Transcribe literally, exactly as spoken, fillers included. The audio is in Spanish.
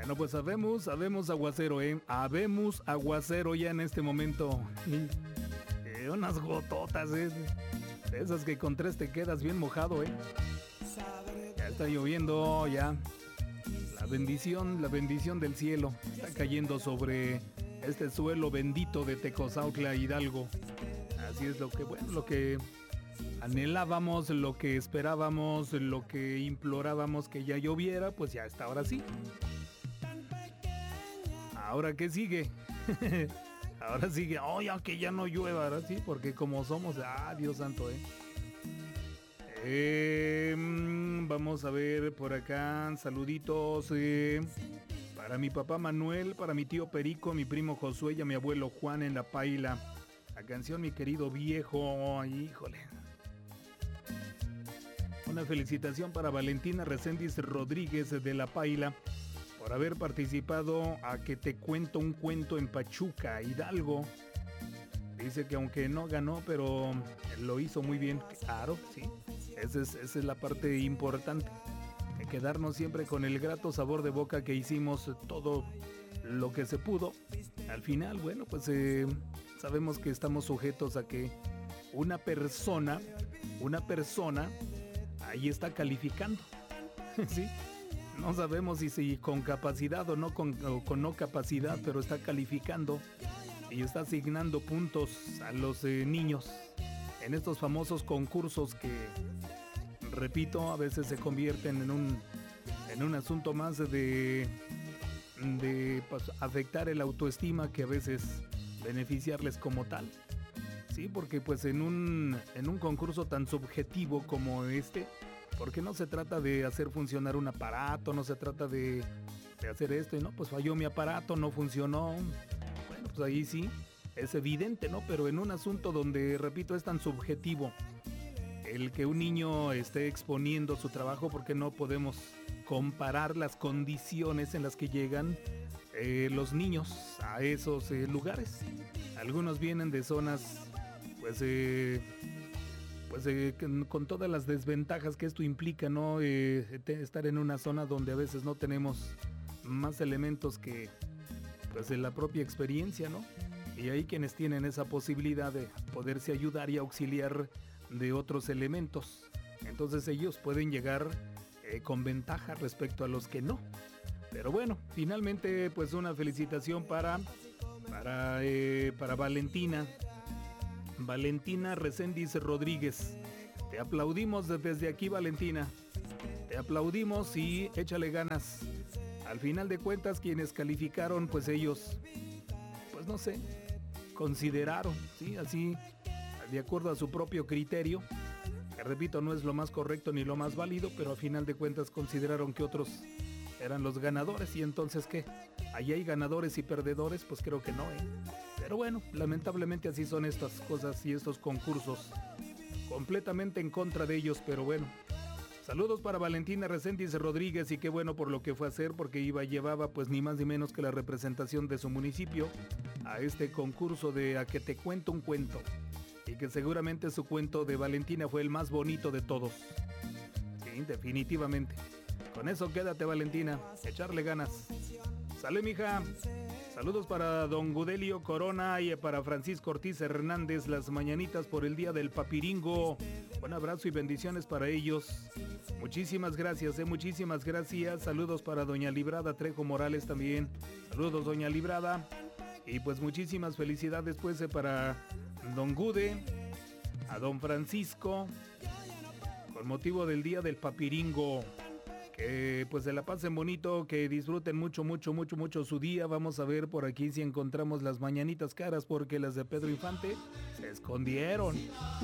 Bueno, pues sabemos, sabemos aguacero, ¿eh? Habemos aguacero ya en este momento. Eh, unas gototas, ¿eh? De esas que con tres te quedas bien mojado, ¿eh? Ya está lloviendo, ya. La bendición, la bendición del cielo está cayendo sobre este suelo bendito de Tecozautla, Hidalgo. Así es lo que, bueno, lo que anhelábamos, lo que esperábamos, lo que implorábamos que ya lloviera, pues ya está, ahora sí. ¿Ahora qué sigue? Ahora sigue, oh, ya que ya no llueva, ahora sí, porque como somos, ah, Dios santo, eh. eh vamos a ver por acá, saluditos eh, para mi papá Manuel, para mi tío Perico, mi primo Josué y a mi abuelo Juan en La Paila. La canción Mi Querido Viejo, híjole. Una felicitación para Valentina Reséndiz Rodríguez de La Paila por haber participado a Que Te Cuento un Cuento en Pachuca, Hidalgo. Dice que aunque no ganó, pero lo hizo muy bien. Claro, sí. Esa es, esa es la parte importante. De quedarnos siempre con el grato sabor de boca que hicimos todo lo que se pudo. Al final, bueno, pues eh, sabemos que estamos sujetos a que una persona, una persona, ahí está calificando. ¿Sí? No sabemos si, si con capacidad o no con, o con no capacidad, pero está calificando y está asignando puntos a los eh, niños en estos famosos concursos que, repito, a veces se convierten en un, en un asunto más de, de pues, afectar el autoestima que a veces beneficiarles como tal. Sí, porque pues en un, en un concurso tan subjetivo como este, porque no se trata de hacer funcionar un aparato, no se trata de, de hacer esto y no, pues falló mi aparato, no funcionó. Bueno, pues ahí sí, es evidente, ¿no? Pero en un asunto donde, repito, es tan subjetivo el que un niño esté exponiendo su trabajo, porque no podemos comparar las condiciones en las que llegan eh, los niños a esos eh, lugares. Algunos vienen de zonas, pues, eh, pues eh, con todas las desventajas que esto implica, ¿no? Eh, estar en una zona donde a veces no tenemos más elementos que, pues, de la propia experiencia, ¿no? Y hay quienes tienen esa posibilidad de poderse ayudar y auxiliar de otros elementos. Entonces ellos pueden llegar eh, con ventaja respecto a los que no. Pero bueno, finalmente, pues una felicitación para, para, eh, para Valentina. Valentina Reséndiz Rodríguez. Te aplaudimos desde aquí, Valentina. Te aplaudimos y échale ganas. Al final de cuentas, quienes calificaron, pues ellos, pues no sé, consideraron, ¿sí? Así, de acuerdo a su propio criterio, que repito, no es lo más correcto ni lo más válido, pero a final de cuentas consideraron que otros eran los ganadores. Y entonces, ¿qué? ¿Ahí hay ganadores y perdedores? Pues creo que no, ¿eh? Pero bueno, lamentablemente así son estas cosas y estos concursos. Completamente en contra de ellos, pero bueno. Saludos para Valentina Reséndiz Rodríguez y qué bueno por lo que fue a hacer, porque iba, llevaba pues ni más ni menos que la representación de su municipio a este concurso de A Que Te Cuento un Cuento. Y que seguramente su cuento de Valentina fue el más bonito de todos. Sí, definitivamente. Con eso quédate, Valentina. Echarle ganas. Sale, mija. Saludos para don Gudelio Corona y para Francisco Ortiz Hernández, las mañanitas por el día del papiringo. Un abrazo y bendiciones para ellos. Muchísimas gracias, eh, muchísimas gracias. Saludos para doña Librada Trejo Morales también. Saludos, doña Librada. Y pues muchísimas felicidades pues eh, para don Gude, a don Francisco, con motivo del día del papiringo. Que pues se la pasen bonito, que disfruten mucho, mucho, mucho, mucho su día. Vamos a ver por aquí si encontramos las mañanitas caras, porque las de Pedro Infante se escondieron.